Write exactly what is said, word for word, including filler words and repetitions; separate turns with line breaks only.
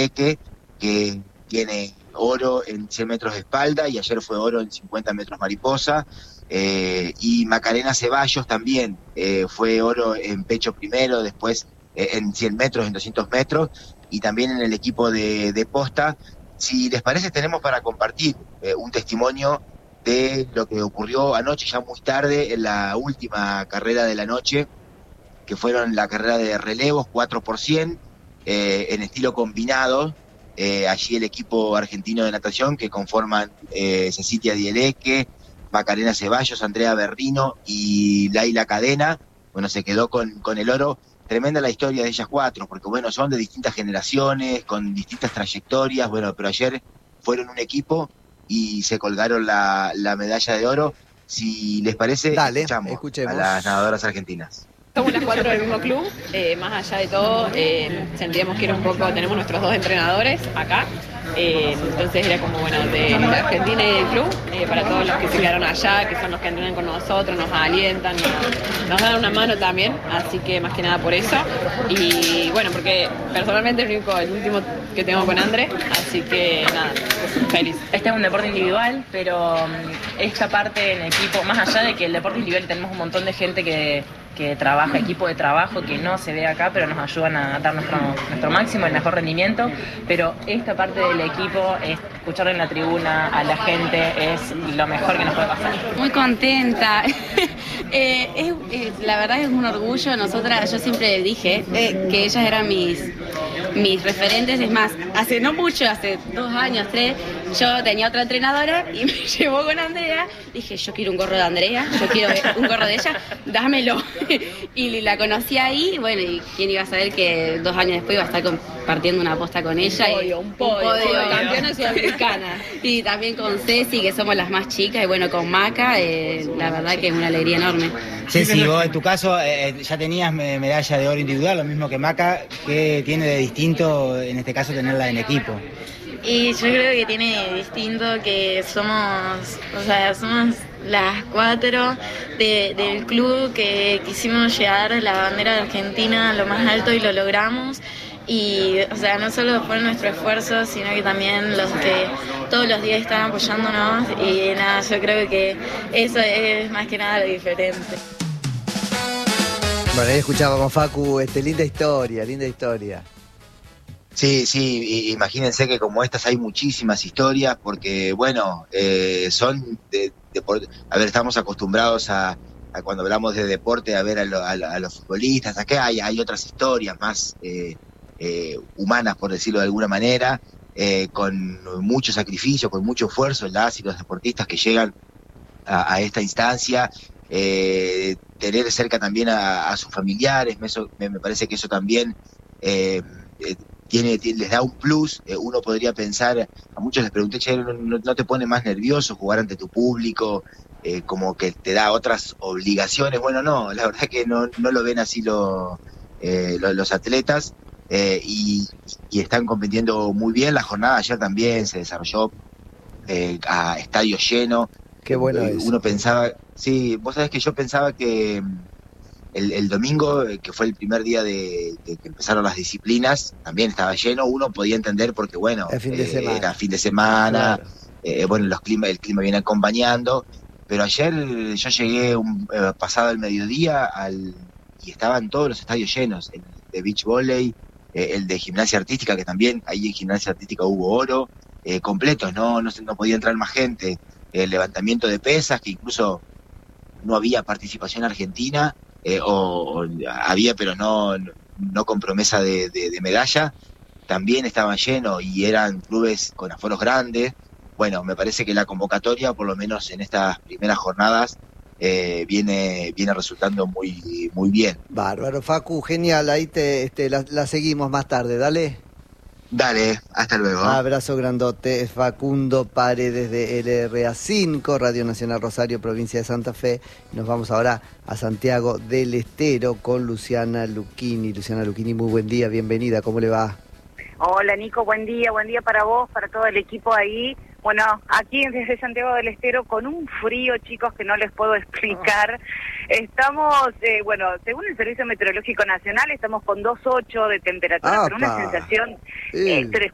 Dieleque, que tiene oro en cien metros de espalda y ayer fue oro en cincuenta metros mariposa. Eh, y Macarena Ceballos también eh, fue oro en pecho primero, después eh, en cien metros, en doscientos metros, y también en el equipo de, de posta. Si les parece, tenemos para compartir eh, un testimonio de lo que ocurrió anoche, ya muy tarde, en la última carrera de la noche, que fueron la carrera de relevos cuatro por cien, eh, en estilo combinado. Eh, allí el equipo argentino de natación que conforman eh, Cecilia Dieleque, Macarena Ceballos, Andrea Berrino y Laila Cadena, bueno, se quedó con, con el oro. Tremenda la historia de ellas cuatro, porque bueno, son de distintas generaciones, con distintas trayectorias, bueno, pero ayer fueron un equipo y se colgaron la, la medalla de oro. Si les parece,
Dale,
escuchamos
escuchemos
a las nadadoras argentinas.
Somos las cuatro del mismo club, eh, más allá de todo, eh, sentíamos que era un poco, tenemos nuestros dos entrenadores acá, eh, entonces era como, bueno, de, de Argentina y del club, eh, para todos los que se quedaron allá, que son los que entrenan con nosotros, nos alientan, nos, nos dan una mano también, así que más que nada por eso, y bueno, porque personalmente es el único, el último que tengo con André, así que nada, feliz.
Este es un deporte individual, pero esta parte en equipo, más allá de que el deporte individual tenemos un montón de gente que que trabaja, equipo de trabajo que no se ve acá, pero nos ayudan a dar nuestro, nuestro máximo, el mejor rendimiento, pero esta parte del equipo, es escuchar en la tribuna a la gente, es lo mejor que nos puede pasar.
Muy contenta, eh, es, eh, la verdad es un orgullo. Nosotras, yo siempre dije eh, que ellas eran mis, mis referentes, es más, hace no mucho, hace dos años, tres, yo tenía otra entrenadora y me llevó con Andrea, dije, yo quiero un gorro de Andrea, yo quiero un gorro de ella, dámelo. Y la conocí ahí, bueno, y quién iba a saber que dos años después iba a estar compartiendo una posta con ella.
Un podio,
y,
un podio,
un podio,
podio. Campeona sudamericana.
Y también con Ceci, que somos las más chicas, y bueno, con Maca, eh, la verdad que es una alegría enorme.
Ceci, vos en tu caso eh, ya tenías medalla de oro individual, lo mismo que Maca. ¿Qué tiene de distinto en este caso tenerla en equipo?
Y yo creo que tiene distinto que somos, o sea, somos las cuatro de, del club que quisimos llevar la bandera de Argentina a lo más alto y lo logramos. Y, o sea, no solo fue nuestro esfuerzo, sino que también los que todos los días están apoyándonos. Y nada, yo creo que eso es más que nada lo diferente.
Bueno, ahí escuchábamos, Facu, este, linda historia, linda historia.
Sí, sí, imagínense que como estas hay muchísimas historias, porque bueno, eh, son de, de, a ver, estamos acostumbrados a, a cuando hablamos de deporte a ver a, lo, a, a los futbolistas. Acá hay, hay otras historias más eh, eh, humanas, por decirlo de alguna manera, eh, con mucho sacrificio, con mucho esfuerzo, las y los deportistas que llegan a, a esta instancia, eh, tener cerca también a, a sus familiares, me, me parece que eso también eh, eh, Tiene, tiene, les da un plus. Eh, uno podría pensar, a muchos les pregunté, che, ¿no, no te pone más nervioso jugar ante tu público? Eh, como que te da otras obligaciones. Bueno, no, la verdad que no, no lo ven así lo, eh, lo, los atletas, eh, y, y están compitiendo muy bien. La jornada ayer también se desarrolló eh, a estadio lleno.
Qué bueno
eh,
es.
Uno pensaba, sí, vos sabés que yo pensaba que El, el domingo, que fue el primer día de, de que empezaron las disciplinas, también estaba lleno. Uno podía entender porque, bueno,
el fin de
eh,
semana.
era fin de semana,
Claro.
eh, bueno, los clima, el clima viene acompañando. Pero ayer yo llegué un, eh, pasado el mediodía al, y estaban todos los estadios llenos, el de beach volley, eh, el de gimnasia artística, que también ahí en gimnasia artística hubo oro, eh, completos, no, no, no podía entrar más gente. El levantamiento de pesas, que incluso no había participación argentina. Eh, o, o había, pero no, no con promesa de, de, de medalla, también estaban llenos y eran clubes con aforos grandes. Bueno, me parece que la convocatoria, por lo menos en estas primeras jornadas, eh, viene, viene resultando muy, muy bien.
Bárbaro, Facu, genial, ahí te, este, la, la seguimos más tarde, dale.
Dale, hasta luego.
Abrazo grandote, Facundo Paredes de L R A cinco, Radio Nacional Rosario, provincia de Santa Fe. Nos vamos ahora a Santiago del Estero con Luciana Lucchini. Luciana Lucchini, muy buen día, bienvenida, ¿cómo le va?
Hola Nico, buen día, buen día para vos, para todo el equipo ahí. Bueno, aquí desde Santiago del Estero con un frío, chicos, que no les puedo explicar. Estamos, eh, bueno, según el Servicio Meteorológico Nacional, estamos con dos coma ocho de temperatura,
¡Apa!
con una sensación
Sí.
eh, pero